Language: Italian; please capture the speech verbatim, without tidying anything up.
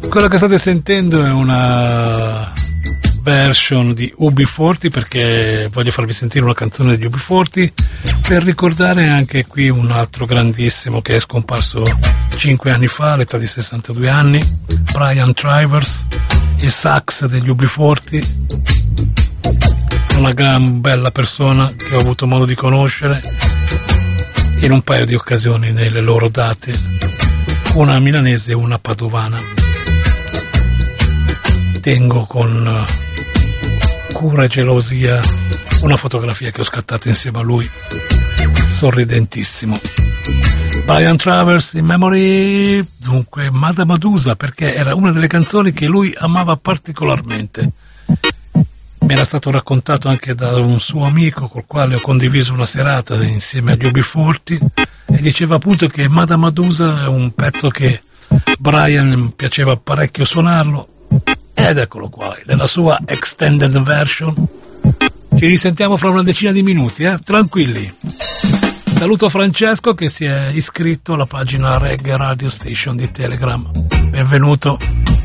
Quello che state sentendo è una version di U B quaranta, perché voglio farvi sentire una canzone degli U B quaranta per ricordare anche qui un altro grandissimo che è scomparso cinque anni fa all'età di sessantadue anni, Brian Travers, il sax degli U B quaranta, una gran bella persona che ho avuto modo di conoscere in un paio di occasioni nelle loro date, una milanese e una padovana. Tengo con cura e gelosia una fotografia che ho scattato insieme a lui, sorridentissimo. Brian Travers in memory, dunque Madame Medusa, perché era una delle canzoni che lui amava particolarmente. Mi era stato raccontato anche da un suo amico col quale ho condiviso una serata insieme agli U B quaranta, e diceva appunto che Madame Medusa è un pezzo che Brian piaceva parecchio suonarlo, ed eccolo qua nella sua extended version. Ci risentiamo fra una decina di minuti, eh? Tranquilli. Saluto Francesco che si è iscritto alla pagina Reggae Radio Station di Telegram. Benvenuto.